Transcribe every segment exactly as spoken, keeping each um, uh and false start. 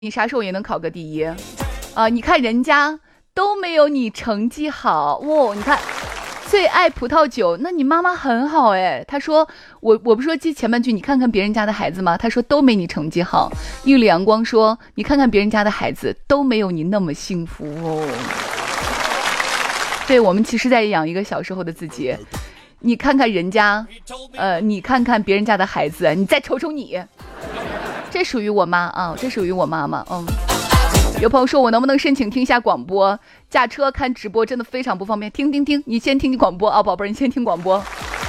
你啥时候也能考个第一啊？你看人家都没有你成绩好哇！你看最爱葡萄酒，那你妈妈很好哎。她说我我不说记前半句，你看看别人家的孩子吗？她说都没你成绩好。一缕阳光说你看看别人家的孩子都没有你那么幸福哦。对，我们其实在养一个小时候的自己。你看看人家，呃，你看看别人家的孩子，你再瞅瞅你。这属于我妈啊，这属于我妈妈。嗯，有朋友说我能不能申请听一下广播？驾车看直播真的非常不方便。听听听，你先听听广播啊，宝贝儿，你先听广播。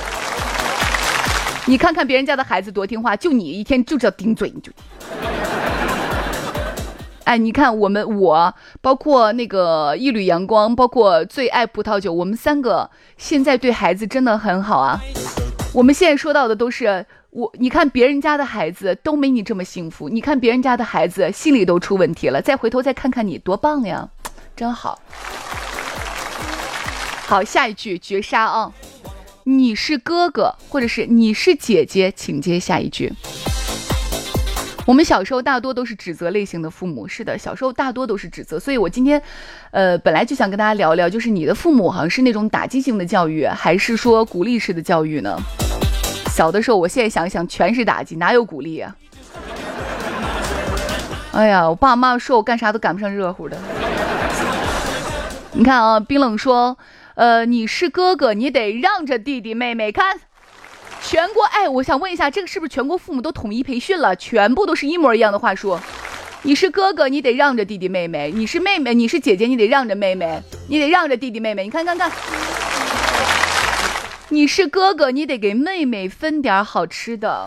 你看看别人家的孩子多听话，就你一天就知道顶嘴，你就。哎，你看我们我包括那个一缕阳光，包括最爱葡萄酒，我们三个现在对孩子真的很好啊。我们现在说到的都是我，你看别人家的孩子都没你这么幸福，你看别人家的孩子心里都出问题了，再回头再看看你多棒呀，真好。好，下一句绝杀啊！你是哥哥或者是你是姐姐，请接下一句。我们小时候大多都是指责类型的父母，是的，小时候大多都是指责，所以我今天呃本来就想跟大家聊聊，就是你的父母好像是那种打击性的教育还是说鼓励式的教育呢？小的时候我现在想想全是打击，哪有鼓励啊？哎呀，我爸妈说我干啥都赶不上热乎的。你看啊，冰冷说呃你是哥哥你得让着弟弟妹妹，看全国，哎，我想问一下，这个是不是全国父母都统一培训了？全部都是一模一样的话术。你是哥哥，你得让着弟弟妹妹；你是妹妹，你是姐姐，你得让着妹妹，你得让着弟弟妹妹。你看看看，你是哥哥，你得给妹妹分点好吃的。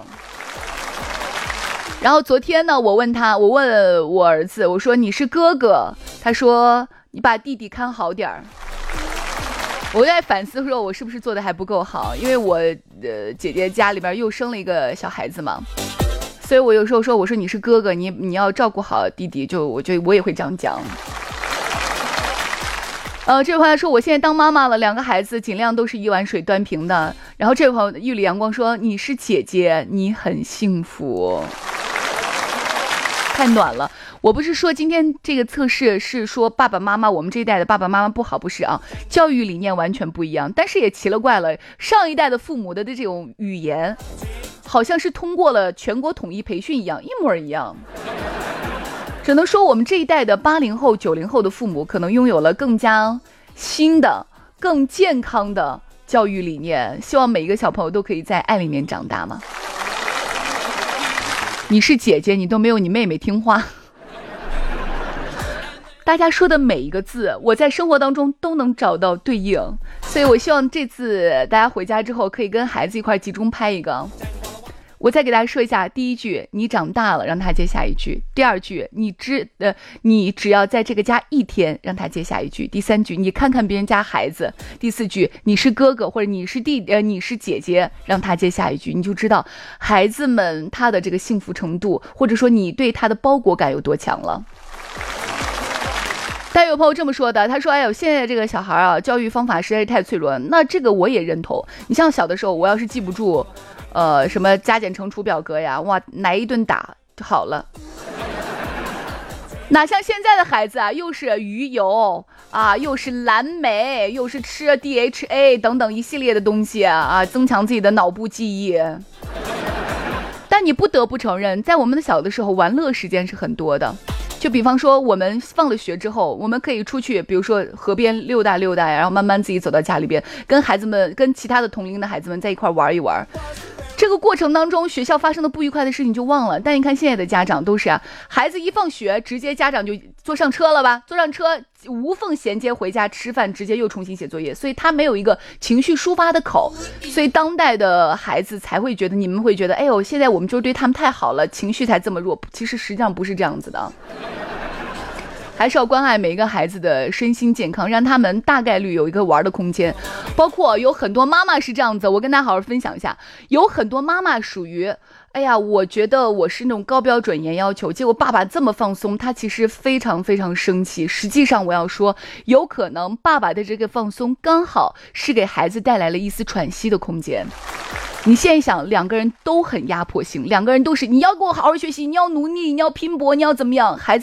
然后昨天呢，我问他，我问我儿子，我说你是哥哥，他说你把弟弟看好点儿。我在反思说我是不是做的还不够好，因为我呃姐姐家里边又生了一个小孩子嘛，所以我有时候说我说你是哥哥，你你要照顾好弟弟，就我就我也会这样讲。呃，这位朋友说我现在当妈妈了，两个孩子尽量都是一碗水端平的。然后这位朋友玉里阳光说你是姐姐，你很幸福，太暖了。我不是说今天这个测试是说爸爸妈妈我们这一代的爸爸妈妈不好，不是啊，教育理念完全不一样，但是也奇了怪了，上一代的父母的这种语言好像是通过了全国统一培训一样，一模一样。只能说我们这一代的八零后九零后的父母可能拥有了更加新的更健康的教育理念，希望每一个小朋友都可以在爱里面长大嘛。你是姐姐，你都没有你妹妹听话。大家说的每一个字，我在生活当中都能找到对应，所以我希望这次大家回家之后可以跟孩子一块集中拍一个。我再给大家说一下，第一句你长大了，让他接下一句；第二句你只呃你只要在这个家一天，让他接下一句；第三句你看看别人家孩子；第四句你是哥哥或者你是弟呃你是姐姐，让他接下一句，你就知道孩子们他的这个幸福程度，或者说你对他的包裹感有多强了。但有朋友这么说的，他说哎呦现在这个小孩啊教育方法实在是太脆弱，那这个我也认同。你像小的时候我要是记不住呃什么加减乘除表格呀，哇来一顿打就好了。哪像现在的孩子啊，又是鱼油啊，又是蓝莓，又是吃 D H A 等等一系列的东西啊，增强自己的脑部记忆。但你不得不承认，在我们的小的时候玩乐时间是很多的。就比方说我们放了学之后，我们可以出去比如说河边溜达溜达，然后慢慢自己走到家里边，跟孩子们跟其他的同龄的孩子们在一块玩一玩。这个过程当中学校发生的不愉快的事情就忘了，但你看现在的家长都是啊，孩子一放学直接家长就坐上车了吧，坐上车无缝衔接回家吃饭，直接又重新写作业，所以他没有一个情绪抒发的口，所以当代的孩子才会觉得，你们会觉得哎呦现在我们就对他们太好了，情绪才这么弱，其实实际上不是这样子的。还是要关爱每一个孩子的身心健康，让他们大概率有一个玩的空间。包括有很多妈妈是这样子，我跟大家好好分享一下，有很多妈妈属于哎呀我觉得我是那种高标准严要求，结果爸爸这么放松，他其实非常非常生气。实际上我要说，有可能爸爸的这个放松刚好是给孩子带来了一丝喘息的空间。 你现在想，两个人都很压迫性，两个人都是你要给我好好学习，你要努力，你要拼搏，你要怎么样？孩子